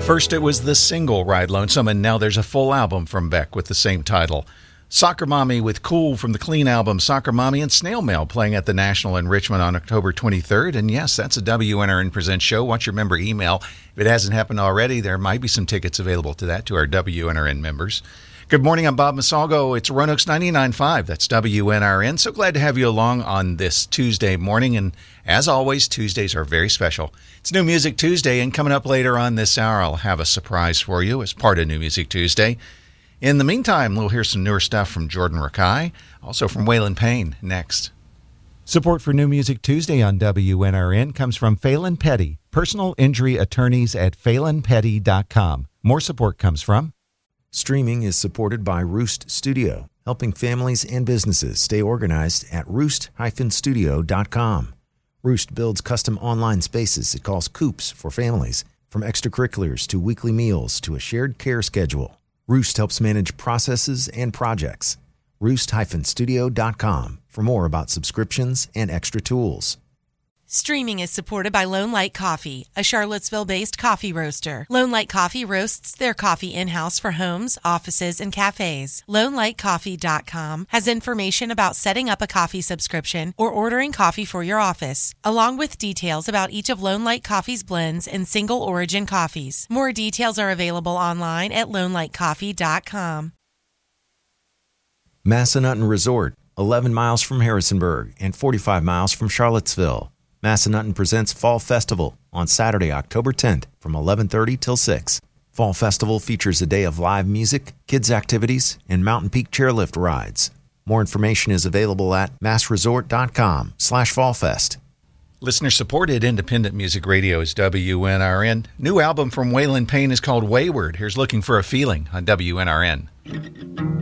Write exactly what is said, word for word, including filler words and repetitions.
First, it was the single Ride Lonesome, and now there's a full album from Beck with the same title. Soccer Mommy with Cool from the Clean album Soccer Mommy, and Snail Mail playing at the National in Richmond on October twenty-third. And yes, that's a W N R N Presents show. Watch your member email. If it hasn't happened already, there might be some tickets available to that to our W N R N members. Good morning, I'm Bob Masalgo. It's Roanoke's ninety-nine point five. That's W N R N. So glad to have you along on this Tuesday morning. And as always, Tuesdays are very special. It's New Music Tuesday, and coming up later on this hour, I'll have a surprise for you as part of New Music Tuesday. In the meantime, we'll hear some newer stuff from Jordan Rakai, also from Waylon Payne, next. Support for New Music Tuesday on W N R N comes from Phelan Petty, personal injury attorneys at phelan petty dot com. More support comes from Streaming is supported by Roost Studio, helping families and businesses stay organized at roost dash studio dot com. Roost builds custom online spaces it calls Coops for families, from extracurriculars to weekly meals to a shared care schedule. Roost helps manage processes and projects. roost dash studio dot com for more about subscriptions and extra tools. Streaming is supported by Lone Light Coffee, a Charlottesville-based coffee roaster. Lone Light Coffee roasts their coffee in-house for homes, offices, and cafes. lone light coffee dot com has information about setting up a coffee subscription or ordering coffee for your office, along with details about each of Lone Light Coffee's blends and single-origin coffees. More details are available online at lone light coffee dot com. Massanutten Resort, eleven miles from Harrisonburg and forty-five miles from Charlottesville. Massanutten presents Fall Festival on Saturday, October tenth from eleven thirty till six. Fall Festival features a day of live music, kids' activities, and Mountain Peak chairlift rides. More information is available at massresort dot com slash fallfest. Listener-supported independent music radio is W N R N. New album from Waylon Payne is called Wayward. Here's Looking for a Feeling on W N R N.